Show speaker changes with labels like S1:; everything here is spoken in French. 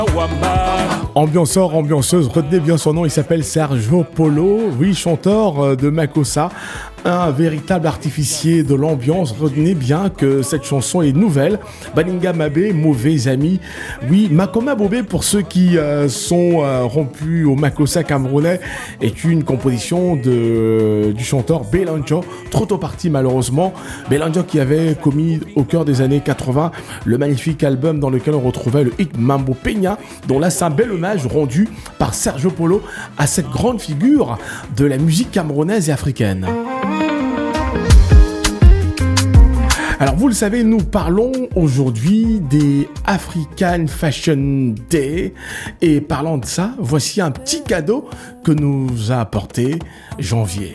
S1: Ambianceur, ambianceuse, retenez bien son nom, il s'appelle Sergio Polo, oui, chanteur de Makossa, un véritable artificier de l'ambiance. Retenez bien que cette chanson est nouvelle. Baninga Mabé, mauvais ami. Oui, Makoma Bobé, pour ceux qui sont rompus au Makossa camerounais, est une composition du chanteur Belanjo, trop tôt parti malheureusement. Belanjo qui avait commis au cœur des années 80 le magnifique album dans lequel on retrouvait le hit Mambo Peña, dont là c'est un bel hommage rendu par Sergio Polo à cette grande figure de la musique camerounaise et africaine. Alors vous le savez, nous parlons aujourd'hui des African Fashion Day et parlant de ça, voici un petit cadeau que nous a apporté Janvier.